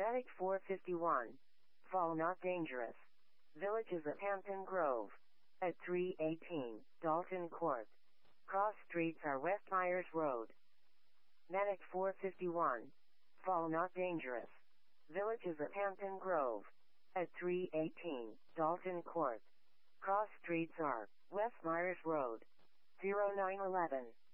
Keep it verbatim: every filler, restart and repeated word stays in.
Medic four fifty-one. Fall not dangerous. Villages of Hampton Grove. At three eighteen, Dalton Court. Cross streets are West Myers Road. Medic four fifty-one. Fall not dangerous. Villages of Hampton Grove. At three eighteen, Dalton Court. Cross streets are West Myers Road. zero nine one one.